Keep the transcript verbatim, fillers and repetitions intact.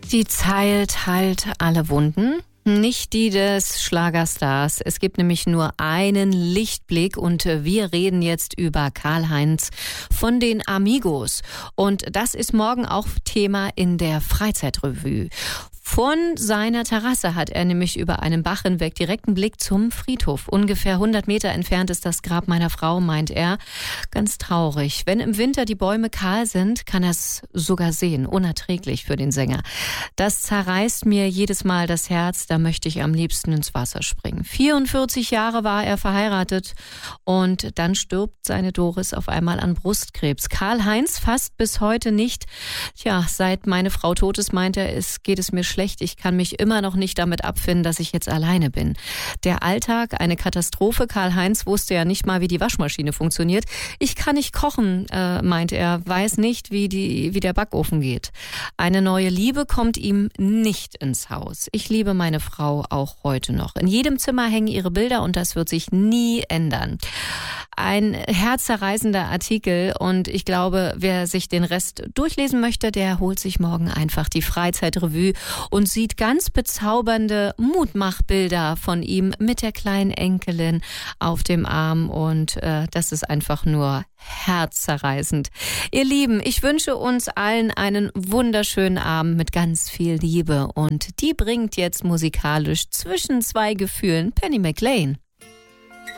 Die Zeit heilt alle Wunden. Nicht die des Schlagerstars. Es gibt nämlich nur einen Lichtblick und wir reden jetzt über Karl-Heinz von den Amigos. Und das ist morgen auch Thema in der Freizeitrevue. Von seiner Terrasse hat er nämlich über einen Bach hinweg direkten Blick zum Friedhof. Ungefähr hundert Meter entfernt ist das Grab meiner Frau, meint er. Ganz traurig. Wenn im Winter die Bäume kahl sind, kann er es sogar sehen. Unerträglich für den Sänger. Das zerreißt mir jedes Mal das Herz. Da möchte ich am liebsten ins Wasser springen. vierundvierzig Jahre war er verheiratet und dann stirbt seine Doris auf einmal an Brustkrebs. Karl-Heinz fasst bis heute nicht. Tja, seit meine Frau tot ist, meint er, es geht es mir schlecht. Ich kann mich immer noch nicht damit abfinden, dass ich jetzt alleine bin. Der Alltag, eine Katastrophe. Karl-Heinz wusste ja nicht mal, wie die Waschmaschine funktioniert. Ich kann nicht kochen, äh, meint er, weiß nicht, wie, die, wie der Backofen geht. Eine neue Liebe kommt ihm nicht ins Haus. Ich liebe meine Frau auch heute noch. In jedem Zimmer hängen ihre Bilder und das wird sich nie ändern. Ein herzzerreißender Artikel und ich glaube, wer sich den Rest durchlesen möchte, der holt sich morgen einfach die Freizeitrevue und sieht ganz bezaubernde Mutmachbilder von ihm mit der kleinen Enkelin auf dem Arm und äh, das ist einfach nur herzzerreißend. Ihr Lieben, ich wünsche uns allen einen wunderschönen Abend mit ganz viel Liebe und die bringt jetzt musikalisch zwischen zwei Gefühlen Penny McLean.